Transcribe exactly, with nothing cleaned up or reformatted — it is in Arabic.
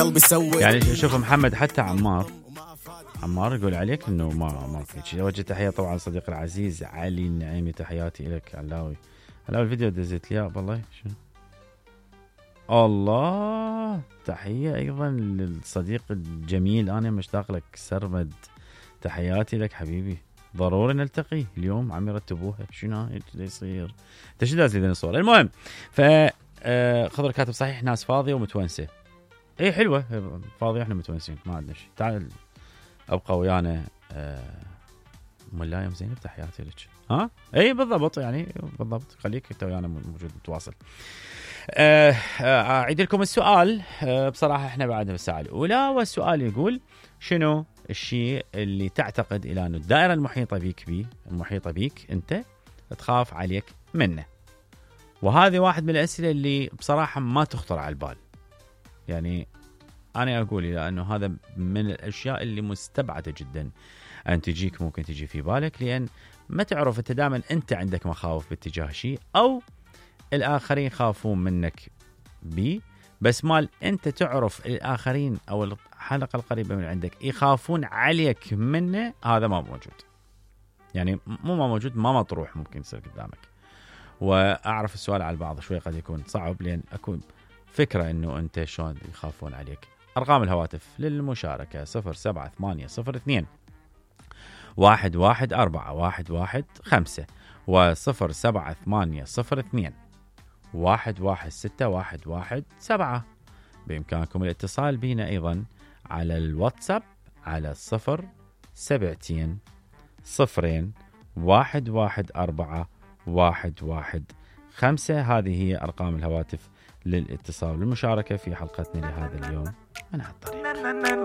يعني شوف محمد، حتى عمار عمار يقول عليك انه ما ما في شيء. وجه تحيه طبعا صديقي العزيز علي النعيمي، تحياتي لك علاوي. علاوي الفيديو دزيت لي والله شنو الله. تحيه ايضا للصديق الجميل، انا مشتاق لك سرمد، تحياتي لك حبيبي. ضروري نلتقي اليوم، عم يرتبوها شنو يصير. انت شو داز لي الصور؟ المهم ف خضر كاتب صحيح ناس فاضيه ومتونسه. اي حلوه فاضيه، احنا متونسين ما عندنا شيء. تعال ابقى ويانا. ملايم زينب تحياتي لك. ها اي بالضبط، يعني بالضبط، خليك انت ويانا موجود متواصل. اعيد لكم السؤال. أه بصراحه احنا بعدنا بالساعه الاولى، والسؤال يقول شنو الشيء اللي تعتقد الى انه الدائره المحيطه بيك بي المحيطه بيك انت تخاف عليك منه. وهذه واحد من الاسئله اللي بصراحه ما تخطر على البال. يعني انا اقول لانه هذا من الاشياء اللي مستبعده جدا ان تجيك، ممكن تجي في بالك، لان ما تعرف انت دائما انت عندك مخاوف باتجاه شيء، او الاخرين خافون منك بي، بس مال انت تعرف الاخرين او الحلقه القريبه من عندك يخافون عليك منه، هذا ما موجود. يعني مو ما موجود، ما مطروح، ممكن يصير قدامك. واعرف السؤال على البعض شوي قد يكون صعب، لان اكون فكره انه انت شلون يخافون عليك. ارقام الهواتف للمشاركه صفر سبعة ثمانية صفر اثنين واحد واحد أربعة واحد واحد خمسة وصفر سبعة ثمانية صفر اثنين واحد واحد ستة واحد واحد سبعة. بإمكانكم الاتصال بنا أيضا على الواتساب على صفر سبعتين صفرين واحد واحد أربعة واحد واحد خمسة. هذه هي أرقام الهواتف للاتصال والمشاركة في حلقتنا لهذا اليوم من هالطريقة.